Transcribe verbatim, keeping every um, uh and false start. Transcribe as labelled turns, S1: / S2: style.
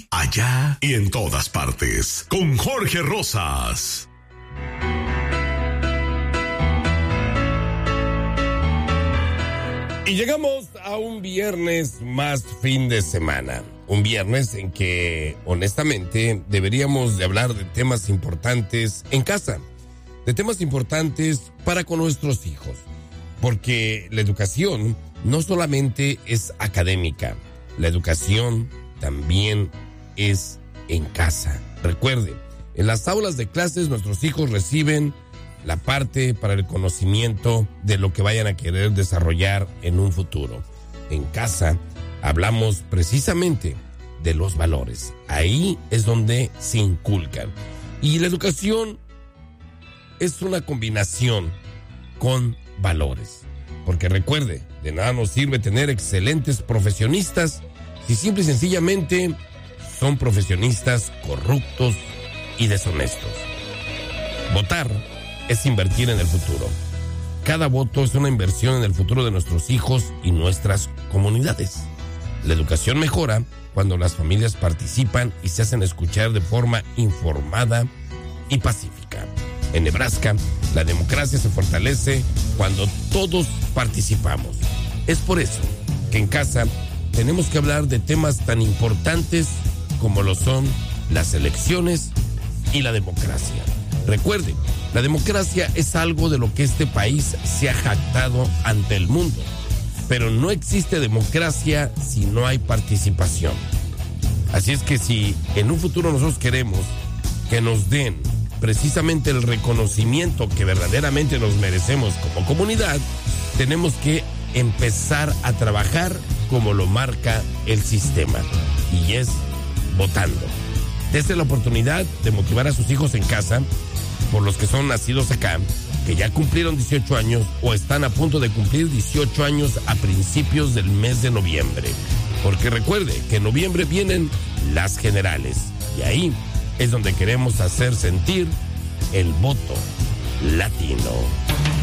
S1: aquí, allá y en todas partes. Con Jorge Rosas.
S2: Y llegamos a un viernes más fin de semana. Un viernes en que, honestamente, deberíamos de hablar de temas importantes en casa. De temas importantes para con nuestros hijos. Porque la educación no solamente es académica. La educación también es en casa. Recuerde, en las aulas de clases nuestros hijos reciben la parte para el conocimiento de lo que vayan a querer desarrollar en un futuro. En casa hablamos precisamente de los valores. Ahí es donde se inculcan. Y la educación es una combinación con valores. Porque recuerde, de nada nos sirve tener excelentes profesionistas si simple y sencillamente son profesionistas corruptos y deshonestos. Votar es invertir en el futuro. Cada voto es una inversión en el futuro de nuestros hijos y nuestras comunidades. La educación mejora cuando las familias participan y se hacen escuchar de forma informada y pacífica. En Nebraska, la democracia se fortalece cuando todos participamos. Es por eso que en casa tenemos que hablar de temas tan importantes como lo son las elecciones y la democracia. Recuerden, la democracia es algo de lo que este país se ha jactado ante el mundo. Pero no existe democracia si no hay participación. Así es que si en un futuro nosotros queremos que nos den precisamente el reconocimiento que verdaderamente nos merecemos como comunidad, tenemos que empezar a trabajar como lo marca el sistema, y es votando. Desde la oportunidad de motivar a sus hijos en casa, por los que son nacidos acá, que ya cumplieron dieciocho años o están a punto de cumplir dieciocho años a principios del mes de noviembre. Porque recuerde que en noviembre vienen las generales, y ahí es donde queremos hacer sentir el voto latino.